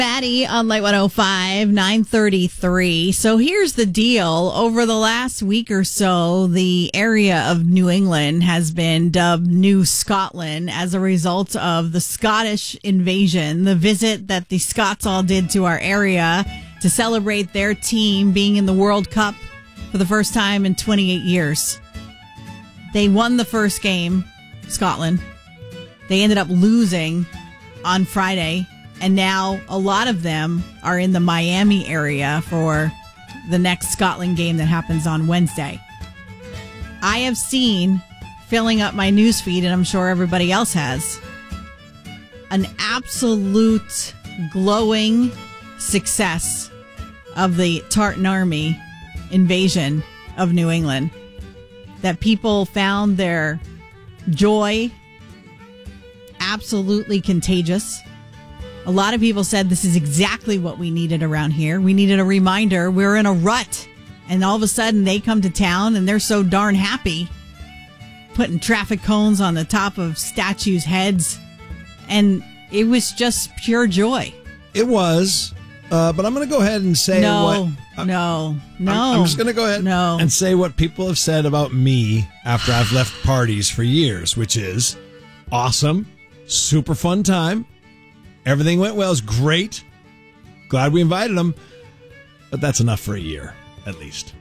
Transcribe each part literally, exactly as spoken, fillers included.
Maddie on Light one oh five, nine thirty-three. So here's the deal. Over the last week or so, the area of New England has been dubbed New Scotland as a result of the Scottish invasion, the visit that the Scots all did to our area to celebrate their team being in the World Cup for the first time in twenty-eight years. They won the first game, Scotland. They ended up losing on Friday. And now a lot of them are in the Miami area for the next Scotland game that happens on Wednesday. I have seen, filling up my newsfeed, and I'm sure everybody else has, an absolute glowing success of the Tartan Army invasion of New England. That people found their joy absolutely contagious. A lot of people said this is exactly what we needed around here. We needed a reminder we're in a rut. And all of a sudden they come to town and they're so darn happy, putting traffic cones on the top of statues' heads. And it was just pure joy. It was. Uh, but I'm going to go ahead and say no, what... Uh, no, no. I'm, I'm just going to go ahead no. and say what people have said about me after I've left parties for years, which is awesome, super fun time. Everything went well. It was great. Glad we invited them. But that's enough for a year, at least.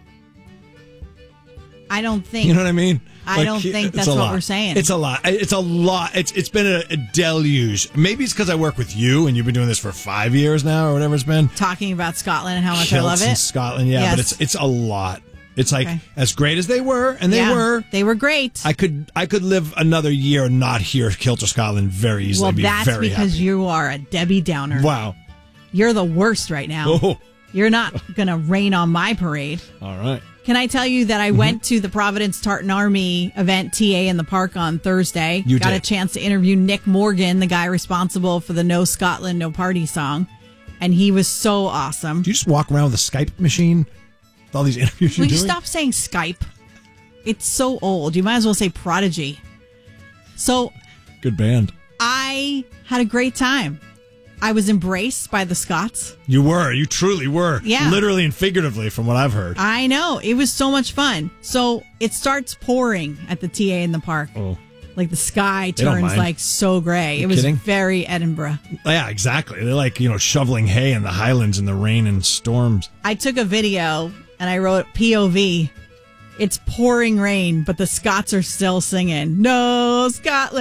I don't think... You know what I mean? I like, don't think that's what lot. we're saying. It's a lot. It's a lot. It's It's been a, a deluge. Maybe it's because I work with you, and you've been doing this for five years now, or whatever it's been. Talking about Scotland and how much Kilts I love it. in Scotland, yeah. Yes. But it's it's a lot. It's like, okay. As great as they were, and they yeah, were. They were great. I could I could live another year and not hear Kilter Scotland very easily. Well, I'd be that's very because happy. you are a Debbie Downer. Wow. You're the worst right now. Oh. You're not going to rain on my parade. All right. Can I tell you that I Mm-hmm. went to the Providence Tartan Army event, T A, in the park on Thursday. You Got did. a chance to interview Nick Morgan, the guy responsible for the No Scotland, No Party song. And he was so awesome. Do you just walk around with a Skype machine with all these interviews you're Will you doing? stop saying Skype? It's so old. You might as well say Prodigy. So Good band. I had a great time. I was embraced by the Scots. You were. You truly were. Yeah. Literally and figuratively, from what I've heard. I know. It was so much fun. So it starts pouring at the T A in the park. Oh. Like the sky They don't turns mind. like so gray. You it was kidding? very Edinburgh. Yeah, exactly. They're like, you know, shoveling hay in the Highlands in the rain and storms. I took a video and I wrote P O V. It's pouring rain, but the Scots are still singing, No Scotland.